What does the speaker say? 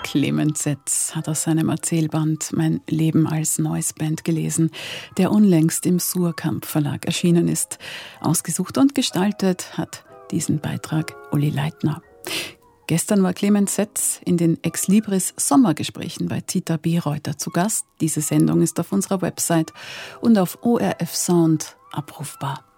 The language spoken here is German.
Clemens Setz hat aus seinem Erzählband Mein Leben als Noise Band gelesen, der unlängst im Surkamp Verlag erschienen ist. Ausgesucht und gestaltet hat diesen Beitrag Uli Leitner. Gestern war Clemens Setz in den Ex Libris Sommergesprächen bei Zita Bereuter zu Gast. Diese Sendung ist auf unserer Website und auf ORF Sound abrufbar.